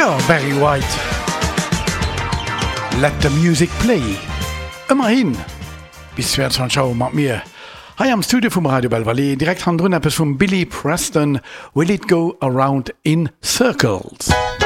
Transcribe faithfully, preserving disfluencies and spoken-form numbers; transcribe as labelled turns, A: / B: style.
A: Ja, Barry White. Let the music play. Immerhin. Bis zweiundzwanzig Schau mat mir. Hi am Studio vom Radio Belvalet, direkt hand run etwas von Billy Preston, Will It Go Around in Circles.